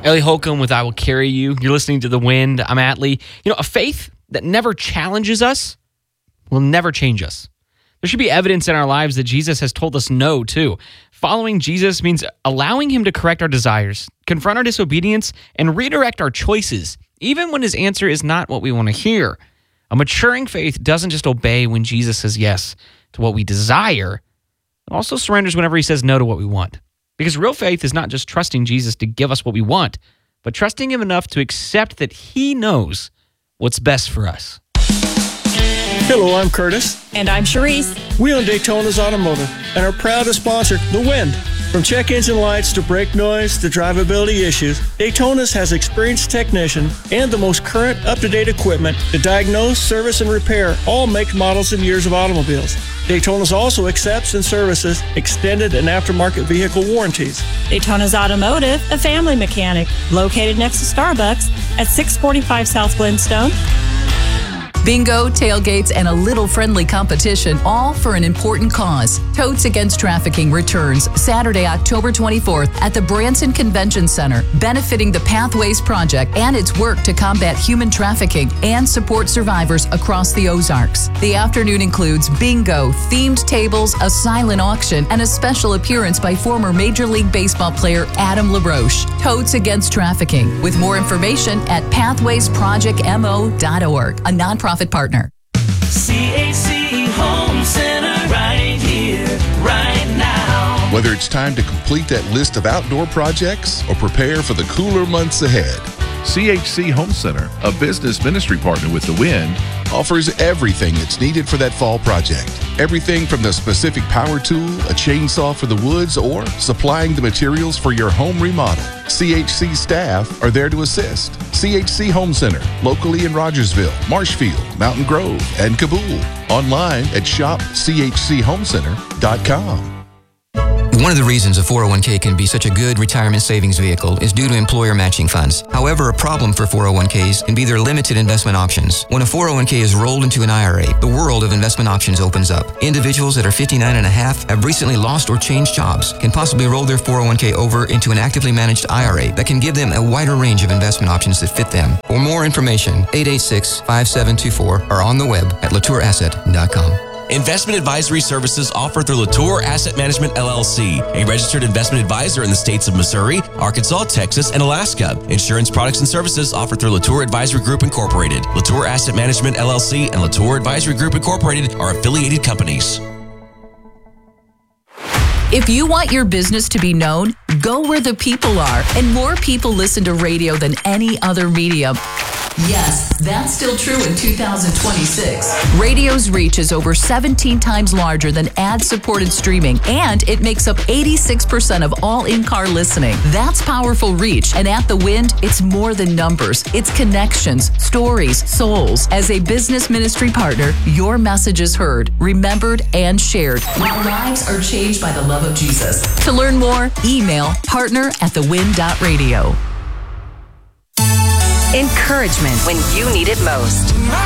Ellie Holcomb with I Will Carry You. You're listening to The Wind. I'm Atlee. A faith that never challenges us will never change us. There should be evidence in our lives that Jesus has told us no, too. Following Jesus means allowing him to correct our desires, confront our disobedience, and redirect our choices, even when his answer is not what we want to hear. A maturing faith doesn't just obey when Jesus says yes to what we desire, it also surrenders whenever he says no to what we want. Because real faith is not just trusting Jesus to give us what we want, but trusting him enough to accept that he knows what's best for us. Hello, I'm Curtis. And I'm Charisse. We own Daytona's Automotive and are proud to sponsor The Wind. From check engine lights to brake noise to drivability issues, Daytona's has experienced technicians and the most current, up-to-date equipment to diagnose, service, and repair all make, models, and years of automobiles. Daytona's also accepts and services extended and aftermarket vehicle warranties. Daytona's Automotive, a family mechanic, located next to Starbucks at 645 South Glenstone. Bingo, tailgates, and a little friendly competition, all for an important cause. Totes Against Trafficking returns Saturday, October 24th at the Branson Convention Center, benefiting the Pathways Project and its work to combat human trafficking and support survivors across the Ozarks. The afternoon includes bingo, themed tables, a silent auction, and a special appearance by former Major League Baseball player Adam LaRoche. Totes Against Trafficking. With more information at pathwaysprojectmo.org, a nonprofit partner. CHC Home Center right here, right now. Whether it's time to complete that list of outdoor projects or prepare for the cooler months ahead, CHC Home Center, a business ministry partner with The Wind, offers everything that's needed for that fall project. Everything from the specific power tool, a chainsaw for the woods, or supplying the materials for your home remodel. CHC staff are there to assist. CHC Home Center, locally in Rogersville, Marshfield, Mountain Grove, and Kabul. Online at shopchchomecenter.com. One of the reasons a 401k can be such a good retirement savings vehicle is due to employer matching funds. However, a problem for 401ks can be their limited investment options. When a 401k is rolled into an IRA, the world of investment options opens up. Individuals that are 59 and a half, have recently lost or changed jobs, can possibly roll their 401k over into an actively managed IRA that can give them a wider range of investment options that fit them. For more information, 886-5724 or on the web at latourasset.com. Investment advisory services offered through Latour Asset Management, LLC, a registered investment advisor in the states of Missouri, Arkansas, Texas, and Alaska. Insurance products and services offered through Latour Advisory Group Incorporated. Latour Asset Management, LLC, and Latour Advisory Group Incorporated are affiliated companies. If you want your business to be known, go where the people are. And more people listen to radio than any other medium. Yes, that's still true in 2026. Radio's reach is over 17 times larger than ad-supported streaming, and it makes up 86% of all in-car listening. That's powerful reach, and at The Wind, it's more than numbers. It's connections, stories, souls. As a business ministry partner, your message is heard, remembered, and shared, while lives are changed by the love of Jesus. To learn more, email partner@thewind.radio. Encouragement when you need it most.